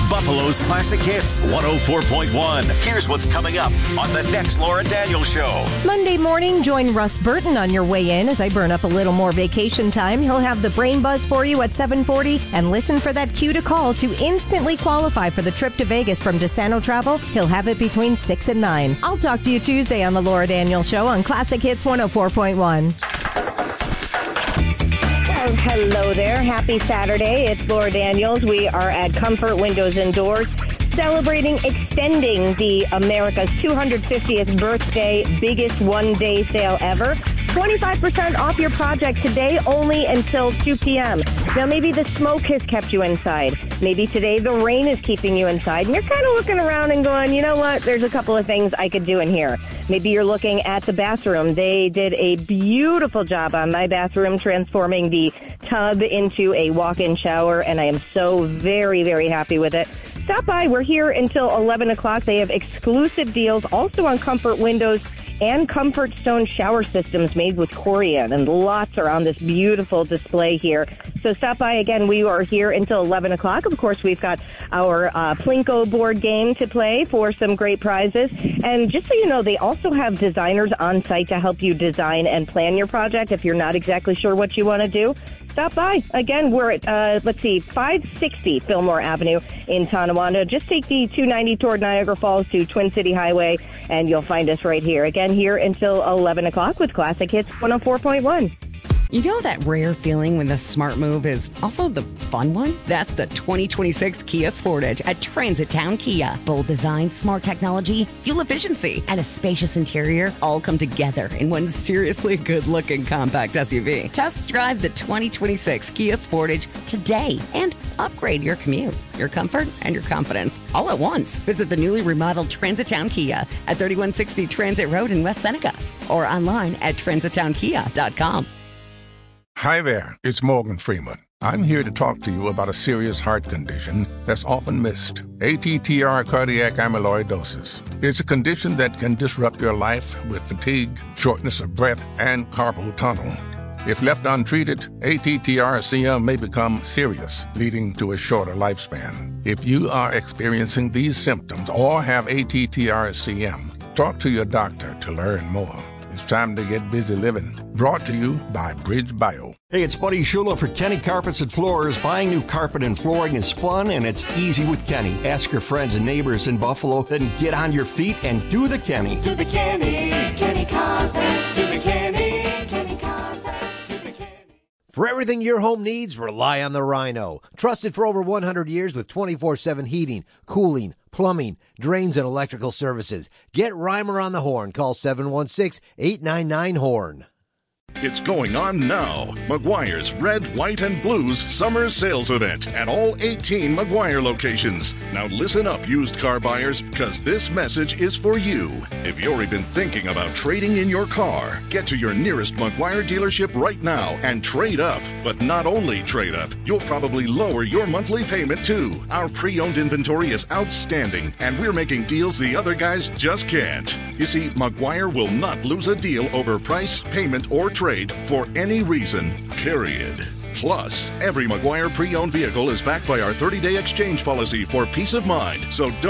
Buffalo's Classic Hits 104.1. Here's what's coming up on the next Laura Daniels Show. Monday morning, join Russ Burton on your way in as I burn up a little more vacation time. He'll have the brain buzz for you at 7:40 and listen for that cue to call to instantly qualify for the trip to Vegas from DeSanto Travel. He'll have it between 6 and 9. I'll talk to you Tuesday on the Laura Daniels Show on Classic Hits 104.1. Hello there. Happy Saturday. It's Laura Daniels. We are at Comfort Windows and Doors celebrating extending the America's 250th birthday biggest one-day sale ever. 25% off your project today only until 2 p.m. Now, maybe the smoke has kept you inside. Maybe today the rain is keeping you inside. And you're kind of looking around and going, you know what? There's a couple of things I could do in here. Maybe you're looking at the bathroom. They did a beautiful job on my bathroom transforming the tub into a walk-in shower, and I am so very, very happy with it. Stop by. We're here until 11 o'clock. They have exclusive deals also on Comfort Windows and Comfort Stone shower systems made with Corian, and lots are on this beautiful display here. So stop by again. We are here until 11 o'clock. Of course, we've got our Plinko board game to play for some great prizes. And just so you know, they also have designers on site to help you design and plan your project if you're not exactly sure what you want to do. Stop by. Again, we're at, 560 Fillmore Avenue in Tonawanda. Just take the 290 toward Niagara Falls to Twin City Highway, and you'll find us right here. Again, here until 11 o'clock with Classic Hits 104.1. You know that rare feeling when the smart move is also the fun one? That's the 2026 Kia Sportage at Transit Town Kia. Bold design, smart technology, fuel efficiency, and a spacious interior all come together in one seriously good-looking compact SUV. Test drive the 2026 Kia Sportage today and upgrade your commute, your comfort, and your confidence all at once. Visit the newly remodeled Transit Town Kia at 3160 Transit Road in West Seneca or online at transittownkia.com. Hi there, it's Morgan Freeman. I'm here to talk to you about a serious heart condition that's often missed. ATTR cardiac amyloidosis. It's a condition that can disrupt your life with fatigue, shortness of breath, and carpal tunnel. If left untreated, ATTR-CM may become serious, leading to a shorter lifespan. If you are experiencing these symptoms or have ATTR-CM, talk to your doctor to learn more. It's time to get busy living. Brought to you by Bridge Bio. Hey, it's Buddy Shula for Kenny Carpets and Floors. Buying new carpet and flooring is fun, and it's easy with Kenny. Ask your friends and neighbors in Buffalo, then get on your feet and do the Kenny. Do the Kenny, Kenny Carpets, do the Kenny, Kenny Carpets, do the Kenny. For everything your home needs, rely on the Rhino. Trusted for over 100 years with 24/7 heating, cooling, plumbing, drains, and electrical services. Get Reimer on the horn. Call 716-899-HORN. It's going on now. Meguiar's Red, White, and Blues Summer Sales Event at all 18 Meguiar locations. Now listen up, used car buyers, because this message is for you. If you're even thinking about trading in your car, get to your nearest Meguiar dealership right now and trade up. But not only trade up, you'll probably lower your monthly payment too. Our pre-owned inventory is outstanding, and we're making deals the other guys just can't. You see, Meguiar will not lose a deal over price, payment, or trade for any reason, period. Plus, every Meguiar pre-owned vehicle is backed by our 30-day exchange policy for peace of mind, so don't